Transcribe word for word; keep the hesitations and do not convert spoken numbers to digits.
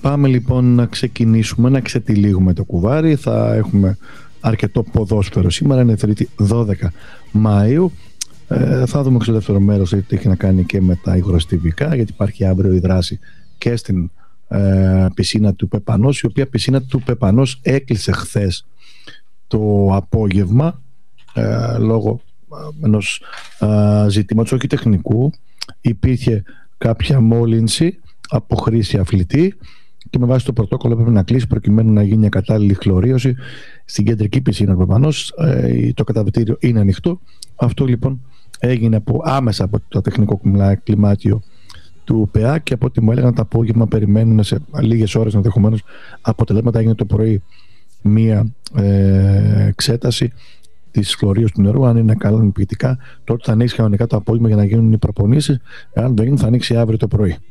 Πάμε λοιπόν να ξεκινήσουμε, να ξετυλίγουμε το κουβάρι. Θα έχουμε αρκετό ποδόσφαιρο σήμερα, είναι Τρίτη δώδεκα Μαΐου. Ε, θα δούμε και στο δεύτερο μέρος τι έχει να κάνει και με τα υγροστιβικά, γιατί υπάρχει αύριο η δράση και στην ε, πισίνα του Πεπανός, η οποία πισίνα του Πεπανός έκλεισε χθες το απόγευμα ε, λόγω ενός ε, ζητήματος όχι τεχνικού. Υπήρχε κάποια μόλυνση από χρήση αθλητή και με βάση το πρωτόκολλο πρέπει να κλείσει προκειμένου να γίνει μια κατάλληλη χλωρίωση στην κεντρική πισίνα του Πεπανός. Ε, το καταβατήριο είναι ανοιχτό. Αυτό λοιπόν έγινε από, άμεσα από το τεχνικό κλιμάτιο του ΠΕΑ, και από ό,τι μου έλεγαν το απόγευμα περιμένουν σε λίγες ώρες ενδεχομένως αποτελέσματα. Έγινε το πρωί μία ε, εξέταση της χλωρίωσης του νερού. Αν είναι καλά ποιητικά, τότε θα ανοίξει κανονικά το απόγευμα για να γίνουν οι προπονήσεις. Αν δεν γίνει, θα ανοίξει αύριο το πρωί.